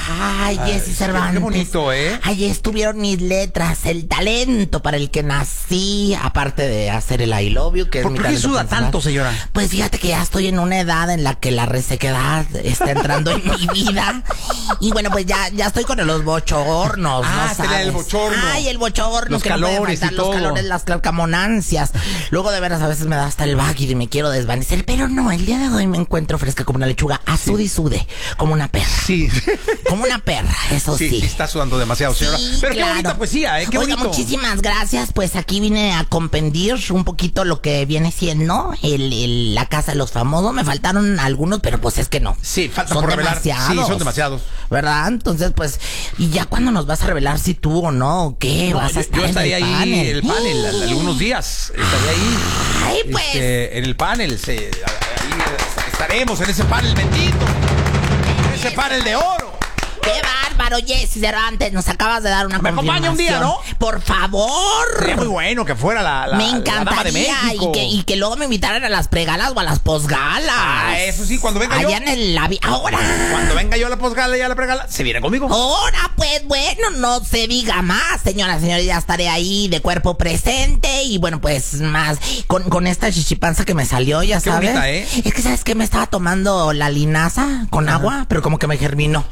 Ay, Jessy Cervantes. Qué bonito, Ahí estuvieron mis letras, el talento para el que nací, aparte de hacer el I love you, que es mi ¿Por qué talento suda principal. tanto, señora? Pues fíjate que ya estoy en una edad en la que la resequedad está entrando en mi vida. Y bueno, pues ya estoy con los bochornos, Ah, ¿no tenía sabes? el bochorno. Ay, el bochorno, Los que no puede calores y faltar, los todo. calores, las calcamonancias. Luego de veras a veces me da hasta el baggy y me quiero desvanecer, pero no, el día de hoy me encuentro fresca como una lechuga, a sud y sude, como una perra. Sí. Como una perra, eso sí. Está sudando demasiado, señora. Sí, Pero claro. qué bonita poesía, qué Oiga, bonito. muchísimas gracias. Pues aquí vine a compendir un poquito lo que viene siendo la casa de los famosos. Me faltaron algunos, pero pues es que no. Sí, falta son por revelar. demasiados. Sí, son demasiados. ¿Verdad? Entonces, pues, ¿y ya cuándo nos vas a revelar si tú o no? ¿O qué? No, ¿Vas a estar yo estaría en el ahí panel? en el panel algunos días. Estaría ahí. Ay, pues. En el panel. Ahí estaremos en ese panel bendito. En ese panel de oro. ¡Qué bárbaro, Jessy Cervantes! Nos acabas de dar una Me acompaña un día, ¿no? Por favor. Sería muy bueno que fuera la Me dama de encantaría México. y que luego me invitaran a las pregalas o a las posgalas. Ah, eso sí, cuando venga allá yo. en el ahora. Cuando venga yo a la posgala y a la pregala, se viene conmigo. Ahora, pues bueno, no se diga más, señoras, señores, ya estaré ahí de cuerpo presente y bueno, pues más con esta chichipanza que me salió, ya Qué sabes. bonita, Es que sabes que me estaba tomando la linaza con agua, pero como que me germinó.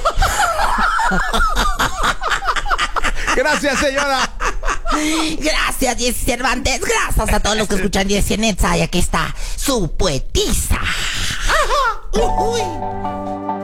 Gracias, señora. Gracias, Jessy Cervantes. Gracias a todos los que escuchan Jessy Netza. Y aquí está su poetisa. Uy.